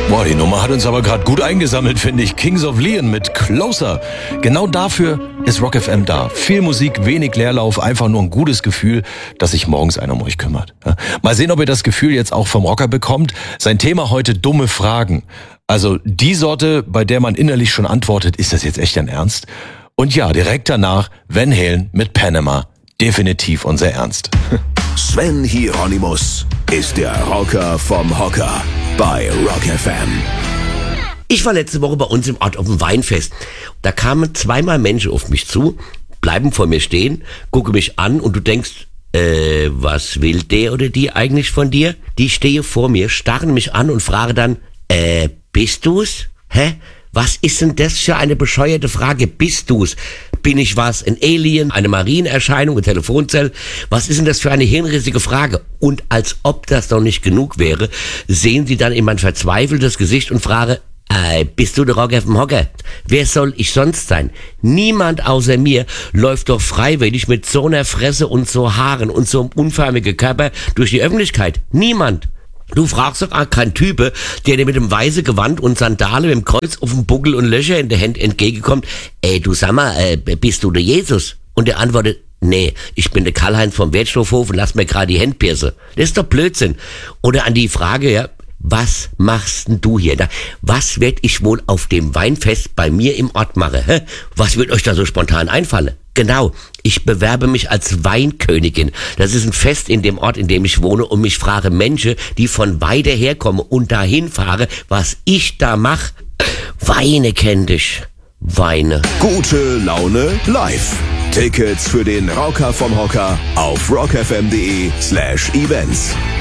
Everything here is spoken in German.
Boah, die Nummer hat uns aber gerade gut eingesammelt, finde ich. Kings of Leon mit Closer. Genau dafür ist Rock FM da. Viel Musik, wenig Leerlauf, einfach nur ein gutes Gefühl, dass sich morgens einer um euch kümmert. Mal sehen, ob ihr das Gefühl jetzt auch vom Rocker bekommt. Sein Thema heute: dumme Fragen. Also die Sorte, bei der man innerlich schon antwortet, ist das jetzt echt dein Ernst? Und ja, direkt danach Van Halen mit Panama. Definitiv unser Ernst. Sven Hieronymus ist der Rocker vom Hocker bei Rock FM. Ich war letzte Woche bei uns im Ort auf dem Weinfest. Da kamen zweimal Menschen auf mich zu, bleiben vor mir stehen, gucken mich an und du denkst, was will der oder die eigentlich von dir? Die stehe vor mir, starren mich an und frage dann, bist du's? Hä? Was ist denn das für eine bescheuerte Frage? Bist du's? Bin ich was? Ein Alien? Eine Marienerscheinung? Ein Telefonzell? Was ist denn das für eine hirnrissige Frage? Und als ob das noch nicht genug wäre, sehen sie dann in mein verzweifeltes Gesicht und fragen, bist du der Rocker vom Hocker? Wer soll ich sonst sein? Niemand außer mir läuft doch freiwillig mit so einer Fresse und so Haaren und so einem unförmigen Körper durch die Öffentlichkeit. Niemand. Du fragst doch auch keinen Type, der dir mit dem weißen Gewand und Sandale mit dem Kreuz auf dem Buckel und Löcher in der Hand entgegenkommt. Du sag mal, bist du der Jesus? Und der antwortet, nee, ich bin der Karl-Heinz vom Wertstoffhof und lass mir gerade die Hände piercen. Das ist doch Blödsinn. Oder an die Frage, ja, was machst denn du hier? Was werd ich wohl auf dem Weinfest bei mir im Ort machen? Hä? Was wird euch da so spontan einfallen? Genau, ich bewerbe mich als Weinkönigin. Das ist ein Fest in dem Ort, in dem ich wohne, und mich frage Menschen, die von weiter herkommen und dahin fahren, was ich da mache. Weine kenn dich. Weine. Gute Laune live. Tickets für den Rocker vom Hocker auf rockfm.de/events.